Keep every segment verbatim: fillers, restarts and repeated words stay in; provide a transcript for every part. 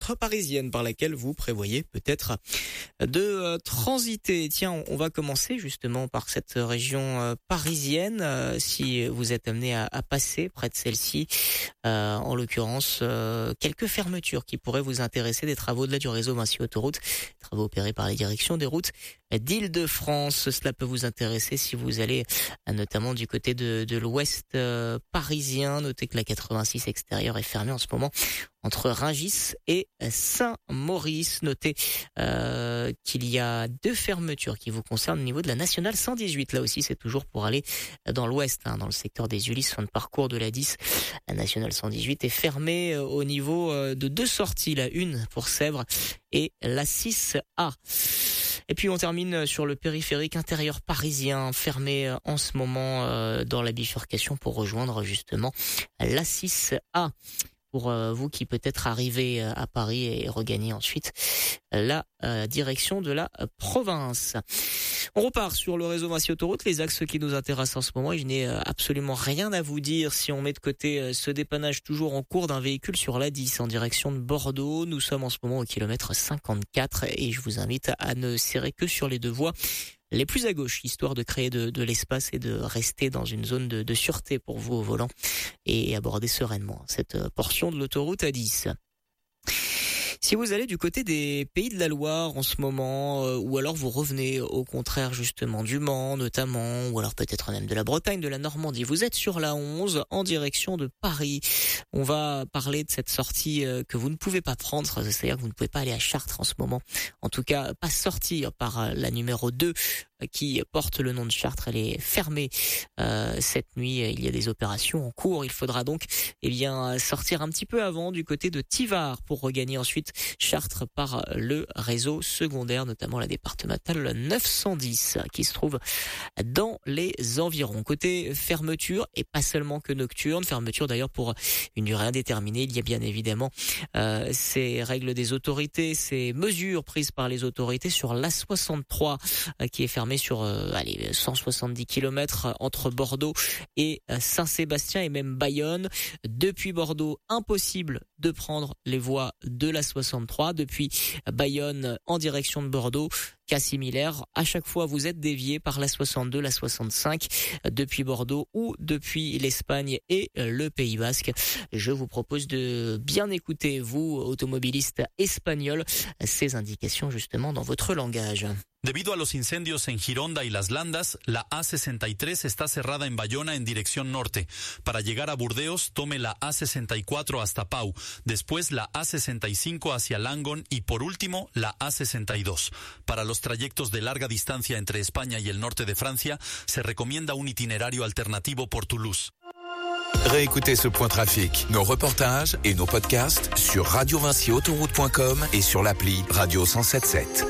parisienne par laquelle vous prévoyez peut-être de euh, transiter. Tiens, on va commencer justement par cette région euh, parisienne. Euh, si vous êtes amené à, à passer près de celle-ci, euh, en l'occurrence, euh, quelques fermetures qui pourraient vous intéresser, des travaux de là du réseau Vinci Autoroute, travaux opérés par les directions des routes d'Île-de-France. Cela peut vous intéresser si vous allez euh, notamment du côté de, de l'ouest euh, parisien. Notez que la quatre-vingt-six extérieure est fermée en ce moment entre Rungis et Saint-Maurice. Notez euh, qu'il y a deux fermetures qui vous concernent au niveau de la nationale cent dix-huit. Là aussi, c'est toujours pour aller dans l'ouest, hein, dans le secteur des Ulysses, fin de parcours de la dix. La nationale cent dix-huit est fermée euh, au niveau euh, de deux sorties, la une pour Sèvres et la six A. Et puis on termine sur le périphérique intérieur parisien, fermé en ce moment euh, dans la bifurcation pour rejoindre justement la six A. Pour euh, vous qui peut-être arrivez à Paris et regagnez ensuite la euh, direction de la euh, province. On repart sur le réseau Vinci Autoroute, les axes qui nous intéressent en ce moment. Et je n'ai absolument rien à vous dire si on met de côté euh, ce dépannage toujours en cours d'un véhicule sur l'A dix en direction de Bordeaux. Nous sommes en ce moment au kilomètre cinquante-quatre et je vous invite à ne serrer que sur les deux voies les plus à gauche, histoire de créer de, de l'espace et de rester dans une zone de, de sûreté pour vous au volant et aborder sereinement cette portion de l'autoroute A dix. Si vous allez du côté des Pays de la Loire en ce moment, euh, ou alors vous revenez au contraire justement du Mans notamment, ou alors peut-être même de la Bretagne, de la Normandie, vous êtes sur la onze en direction de Paris. On va parler de cette sortie euh, que vous ne pouvez pas prendre, c'est-à-dire que vous ne pouvez pas aller à Chartres en ce moment. En tout cas, pas sortir par la numéro deux euh, qui porte le nom de Chartres. Elle est fermée euh, cette nuit. Il y a des opérations en cours. Il faudra donc eh bien sortir un petit peu avant du côté de Tivars pour regagner ensuite Chartres par le réseau secondaire, notamment la départementale neuf cent dix qui se trouve dans les environs. Côté fermeture, et pas seulement que nocturne, fermeture d'ailleurs pour une durée indéterminée, il y a bien évidemment euh, ces règles des autorités, ces mesures prises par les autorités sur l'A soixante-trois euh, qui est fermée sur euh, allez, cent soixante-dix kilomètres entre Bordeaux et euh, Saint-Sébastien et même Bayonne. Depuis Bordeaux, impossible de prendre les voies de l'A soixante-trois. Depuis Bayonne en direction de Bordeaux, cas similaire. À chaque fois, vous êtes dévié par la soixante-deux, la soixante-cinq, depuis Bordeaux ou depuis l'Espagne et le Pays Basque. Je vous propose de bien écouter, vous, automobilistes espagnols, ces indications justement dans votre langage. Debido a los incendios en Gironda y Las Landas, la A sesenta y tres está cerrada en Bayona en dirección norte. Para llegar a Burdeos, tome la A sesenta y cuatro hasta Pau, después la A sesenta y cinco hacia Langon y por último la A sesenta y dos. Para los trayectos de larga distancia entre España y el norte de Francia, se recomienda un itinerario alternativo por Toulouse. Réécoutez ce point trafic, nos reportages et nos podcasts sur radio vinci autoroute point com et sur l'appli Radio cent soixante-dix-sept.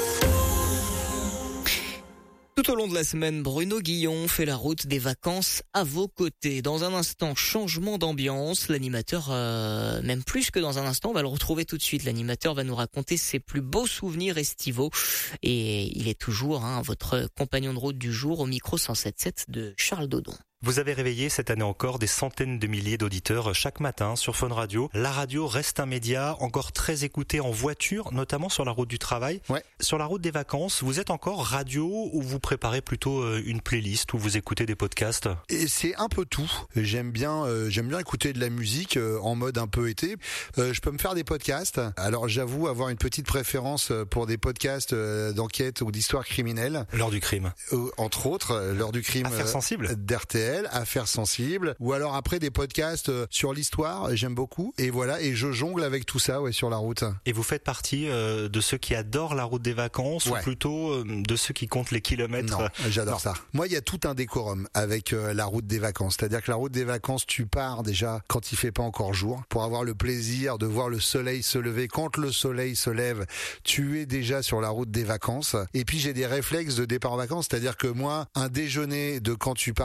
Tout au long de la semaine, Bruno Guillon fait la route des vacances à vos côtés. Dans un instant, changement d'ambiance. L'animateur, euh, même plus que dans un instant, on va le retrouver tout de suite. L'animateur va nous raconter ses plus beaux souvenirs estivaux. Et il est toujours hein, votre compagnon de route du jour au micro cent soixante-dix-sept de Charles Dodon. Vous avez réveillé cette année encore des centaines de milliers d'auditeurs chaque matin sur Fun Radio. La radio reste un média encore très écouté en voiture, notamment sur la route du travail. Ouais. Sur la route des vacances, vous êtes encore radio ou vous préparez plutôt une playlist où vous écoutez des podcasts? Et c'est un peu tout. J'aime bien, euh, j'aime bien écouter de la musique euh, en mode un peu été. Euh, je peux me faire des podcasts. Alors j'avoue avoir une petite préférence pour des podcasts euh, d'enquête ou d'histoire criminelle. L'heure du crime. Euh, entre autres, euh, l'heure du crime. Affaires sensibles. Euh, d'R T L. Affaires sensibles, ou alors après des podcasts sur l'histoire, j'aime beaucoup, et voilà, et je jongle avec tout ça ouais, sur la route. Et vous faites partie euh, de ceux qui adorent la route des vacances, ouais. ou plutôt euh, de ceux qui comptent les kilomètres? Non, j'adore non. ça. Moi, il y a tout un décorum avec euh, la route des vacances, c'est-à-dire que la route des vacances, tu pars déjà quand il fait pas encore jour, pour avoir le plaisir de voir le soleil se lever. Quand le soleil se lève, tu es déjà sur la route des vacances, et puis j'ai des réflexes de départ en vacances, c'est-à-dire que moi, un déjeuner de quand tu pars en vacances,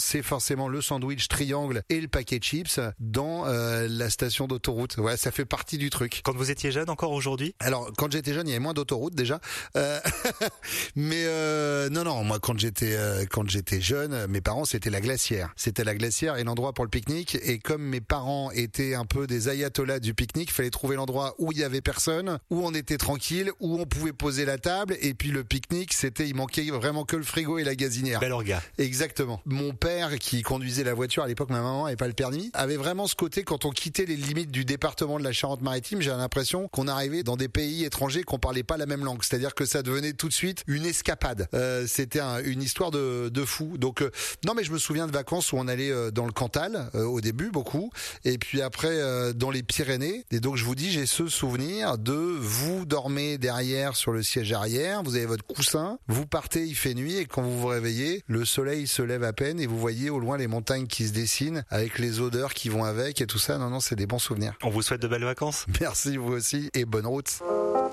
c'est forcément le sandwich triangle et le paquet de chips dans euh, la station d'autoroute. Ouais, ça fait partie du truc. Quand vous étiez jeune encore aujourd'hui? Alors, quand j'étais jeune, il y avait moins d'autoroutes déjà. Euh, mais euh, non, non, moi quand j'étais euh, quand j'étais jeune, mes parents c'était la Glacière. C'était la Glacière et l'endroit pour le pique-nique. Et comme mes parents étaient un peu des ayatollahs du pique-nique, il fallait trouver l'endroit où il y avait personne, où on était tranquille, où on pouvait poser la table. Et puis le pique-nique, c'était, il manquait vraiment que le frigo et la gazinière. Bel orga. Exactement. Mon père qui conduisait la voiture à l'époque, ma maman n'avait pas le permis, avait vraiment ce côté quand on quittait les limites du département de la Charente-Maritime, j'ai l'impression qu'on arrivait dans des pays étrangers qu'on parlait pas la même langue. C'est-à-dire que ça devenait tout de suite une escapade. Euh, c'était un, une histoire de, de fou. Donc euh, non, mais je me souviens de vacances où on allait euh, dans le Cantal euh, au début beaucoup, et puis après euh, dans les Pyrénées. Et donc je vous dis, j'ai ce souvenir de vous dormez derrière sur le siège arrière, vous avez votre coussin, vous partez, il fait nuit, et quand vous vous réveillez, le soleil se lève à peine et vous voyez au loin les montagnes qui se dessinent avec les odeurs qui vont avec et tout ça. Non, non, c'est des bons souvenirs. On vous souhaite de belles vacances. Merci, vous aussi, et bonne route.